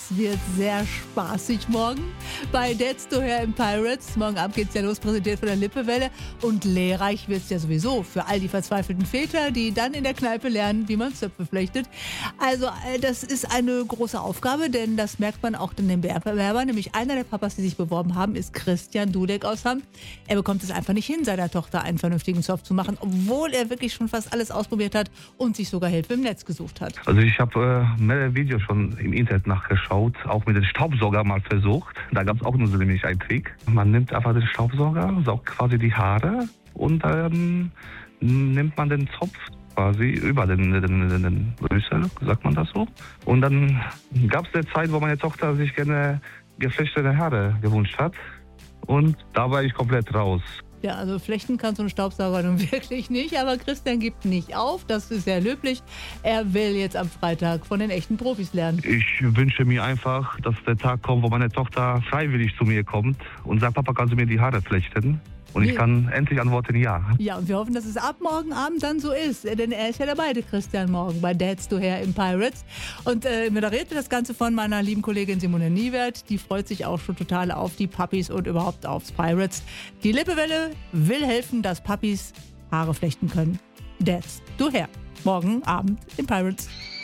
wird sehr spaßig morgen bei Dads to Hair in Pirates. Morgen Abend geht's ja los, präsentiert von der Lippewelle. Und lehrreich wird's ja sowieso für all die verzweifelten Väter, die dann in der Kneipe lernen, wie man Zöpfe flechtet. Also das ist eine große Aufgabe, denn das merkt man auch den Bewerbern. Nämlich einer der Papas, die sich beworben haben, ist Christian Dudek aus Hamm. Er bekommt es einfach nicht hin, seiner Tochter einen vernünftigen Zopf zu machen, obwohl er wirklich schon fast alles ausprobiert hat und sich sogar Hilfe im Netz gesucht hat. Also ich habe mehrere Videos schon im Internet nachgeschaut, auch mit dem Staubsauger mal versucht. Da gab es auch nur so nämlich einen Trick. Man nimmt einfach den Staubsauger, saugt quasi die Haare und dann nimmt man den Zopf quasi über den Rüssel, sagt man das so. Und dann gab es eine Zeit, wo meine Tochter sich gerne geflechtete Haare gewünscht hat. Und da war ich komplett raus. Ja, also flechten kann so ein Staubsauger nun wirklich nicht, aber Christian gibt nicht auf, das ist sehr löblich. Er will jetzt am Freitag von den echten Profis lernen. Ich wünsche mir einfach, dass der Tag kommt, wo meine Tochter freiwillig zu mir kommt und sagt, Papa, kannst du mir die Haare flechten? Und ich kann endlich antworten, ja. Ja, und wir hoffen, dass es ab morgen Abend dann so ist. Denn er ist ja dabei, der Christian, morgen bei Dads to Hair in Pirates. Und moderiert wird das Ganze von meiner lieben Kollegin Simone Niewert. Die freut sich auch schon total auf die Puppies und überhaupt aufs Pirates. Die Lippewelle will helfen, dass Puppies Haare flechten können. Dads to Hair. Morgen Abend in Pirates.